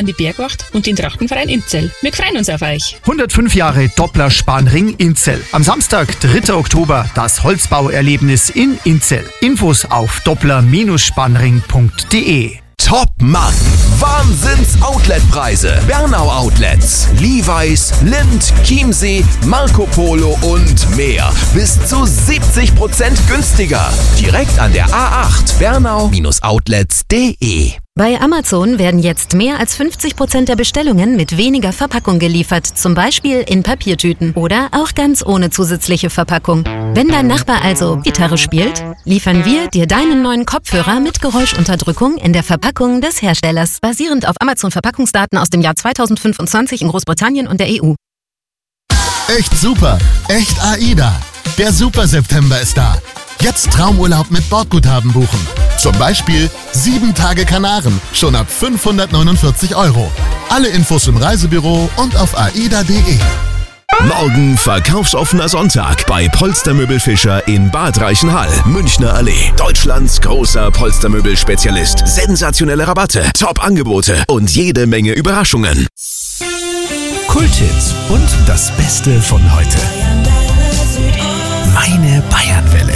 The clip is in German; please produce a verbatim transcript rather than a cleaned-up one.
die Bergwacht und den Trachtenverein Inzell. Wir freuen uns auf euch. hundertfünf Jahre Doppler-Spanring Inzell. Am Samstag, dritter Oktober, das Holzbauerlebnis in Inzell. Infos auf doppler Bindestrich spanring punkt de. Top-Mann. Wahnsinns-Outlet-Preise. Bernau Outlets, Levi's, Lindt, Chiemsee, Marco Polo und mehr. Bis zu siebzig Prozent günstiger. Direkt an der A acht. Bernau Outlets punkt de. Bei Amazon werden jetzt mehr als fünfzig Prozent der Bestellungen mit weniger Verpackung geliefert, zum Beispiel in Papiertüten oder auch ganz ohne zusätzliche Verpackung. Wenn dein Nachbar also Gitarre spielt, liefern wir dir deinen neuen Kopfhörer mit Geräuschunterdrückung in der Verpackung des Herstellers, basierend auf Amazon-Verpackungsdaten aus dem Jahr zweitausendfünfundzwanzig in Großbritannien und der E U. Echt super, echt AIDA. Der Super September ist da. Jetzt Traumurlaub mit Bordguthaben buchen. Zum Beispiel sieben Tage Kanaren, schon ab fünfhundertneunundvierzig Euro. Alle Infos im Reisebüro und auf aida punkt de. Morgen verkaufsoffener Sonntag bei Polstermöbel Fischer in Bad Reichenhall, Münchner Allee. Deutschlands großer Polstermöbel-Spezialist. Sensationelle Rabatte, Top-Angebote und jede Menge Überraschungen. Kulthits und das Beste von heute. Meine Bayernwelle.